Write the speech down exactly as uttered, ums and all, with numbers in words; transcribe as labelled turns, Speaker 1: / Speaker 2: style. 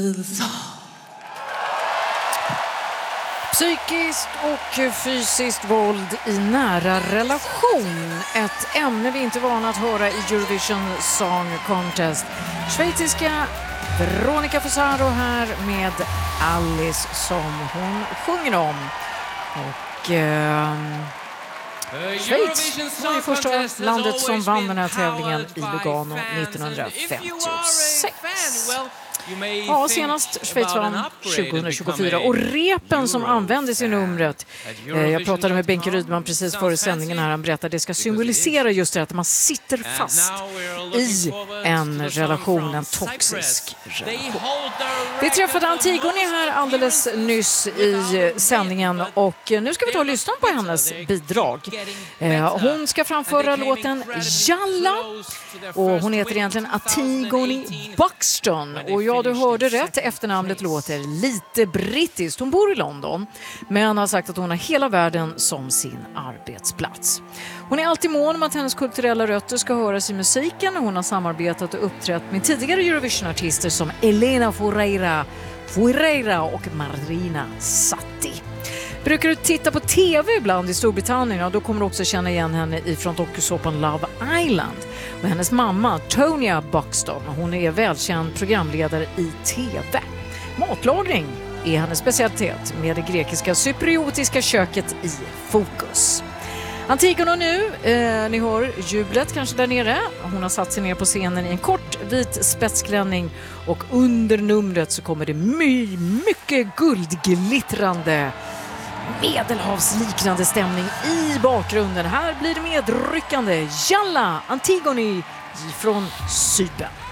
Speaker 1: Psykiskt och fysiskt våld i nära relation. Ett ämne vi inte är vana att höra i Eurovision Song Contest. Schweiziska Veronica Fusaro här med Alice som hon sjunger om. Och eh, Schweiz var det första landet som vann den här tävlingen i Lugano nittonhundrafemtiosex. Ja, senast Schweiz vann tjugohundratjugofyra. Och repen som användes i numret, eh, jag pratade med Benke Rydman precis före sändningen här, han berättade att det ska symbolisera just det att man sitter fast i en relation, en toxisk relation. Vi träffade Antigone här alldeles nyss i sändningen och nu ska vi ta och lyssna på hennes bidrag. Eh, hon ska framföra låten Jalla och hon heter egentligen Antigone Buxton. Och ja, du hörde rätt, efternamnet låter lite brittiskt. Hon bor i London men har sagt att hon har hela världen som sin arbetsplats. Hon är alltid mån om att hennes kulturella rötter ska höras i musiken. Hon har samarbetat och uppträtt med tidigare Eurovision-artister som Elena Foureira, Foureira och Marina Satti. Brukar du titta på tv ibland i Storbritannien, och då kommer du också känna igen henne ifrån dokusåpan Love Island. Och hennes mamma, Tonya Buxton, hon är välkänd programledare i tv. Matlagning är hennes specialitet med det grekiska cypriotiska köket i fokus. Antigone nu, eh, ni hör jublet kanske där nere. Hon har satt sig ner på scenen i en kort vit spetsklänning och under numret så kommer det my- mycket guldglittrande medelhavsliknande stämning i bakgrunden. Här blir det medryckande Jalla, Antigone från Cypern.